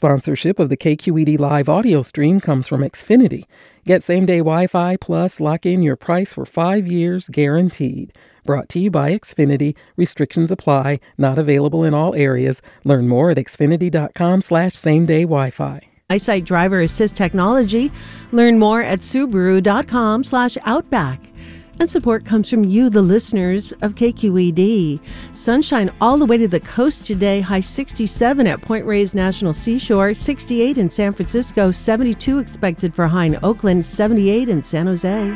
Sponsorship of the KQED live audio stream comes from Xfinity. Get same-day Wi-Fi plus lock in your price for 5 years guaranteed. Brought to you by Xfinity. Restrictions apply. Not available in all areas. Learn more at xfinity.com/same-day Wi-Fi. EyeSight Driver Assist Technology. Learn more at Subaru.com/Outback. And support comes from you, the listeners of KQED. Sunshine all the way to the coast today. High 67 at Point Reyes National Seashore, 68 in San Francisco, 72 expected for high in Oakland, 78 in San Jose.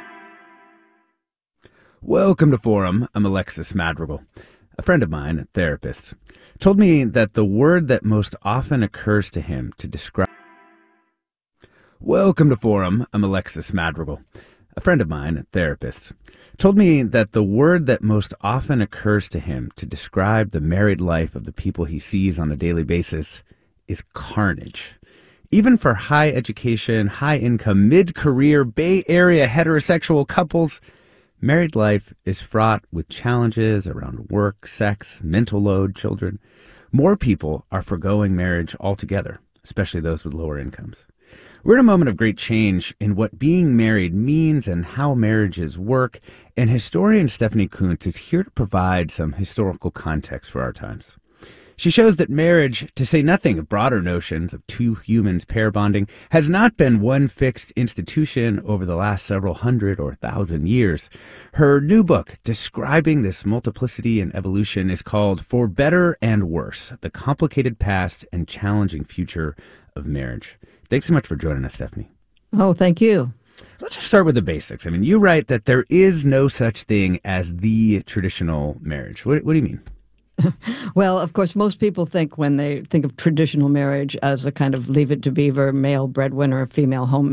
Welcome to Forum. I'm Alexis Madrigal. A friend of mine, a therapist, told me that the word that most often occurs to him to describe... Welcome to Forum. I'm Alexis Madrigal. A friend of mine, a therapist, told me that the word that most often occurs to him to describe the married life of the people he sees on a daily basis is carnage. Even for high education, high income, mid-career, Bay Area heterosexual couples, married life is fraught with challenges around work, sex, mental load, children. More people are forgoing marriage altogether, especially those with lower incomes. We're in a moment of great change in what being married means and how marriages work, and historian Stephanie Coontz is here to provide some historical context for our times. She shows that marriage, to say nothing of broader notions of two humans pair bonding, has not been one fixed institution over the last several hundred or thousand years. Her new book describing this multiplicity and evolution is called For Better and Worse: The Complicated Past and Challenging Future of Marriage. Thanks so much for joining us, Stephanie. Oh, thank you. Let's just start with the basics. I mean, you write that there is no such thing as the traditional marriage. What do you mean? Well, of course, most people think when they think of traditional marriage as a kind of leave it to beaver, male breadwinner, female